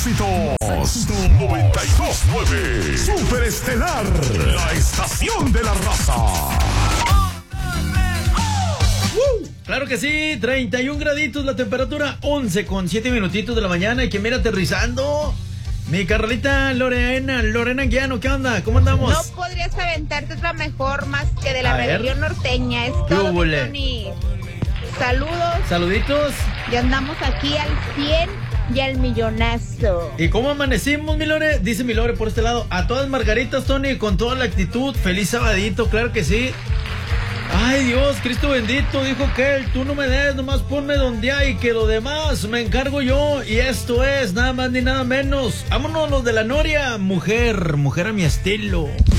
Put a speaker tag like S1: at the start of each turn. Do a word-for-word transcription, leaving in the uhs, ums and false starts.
S1: éxitos. noventa y dos punto nueve. Super Estelar. La estación de la raza.
S2: Claro que sí, treinta y un graditos la temperatura, once con siete minutitos de la mañana. Y que mira aterrizando mi carnalita Lorena, Lorena Guiano, ¿qué onda? ¿Cómo andamos?
S3: No podrías aventarte otra mejor más que de la
S2: A ver.
S3: rebelión norteña. Es
S2: ¿Qué
S3: todo, mi
S2: hubole?
S3: Tony. Saludos.
S2: Saluditos.
S3: Ya andamos aquí al cien y al millonazo.
S2: ¿Y cómo amanecimos, mi Lore? Dice mi Lore por este lado. A todas margaritas, Tony, con toda la actitud. Feliz sabadito, claro que sí. Ay, Dios, Cristo bendito, dijo que tú no me des, nomás ponme donde hay, que lo demás me encargo yo. Y esto es nada más ni nada menos. Vámonos los de la Noria, mujer, mujer a mi estilo.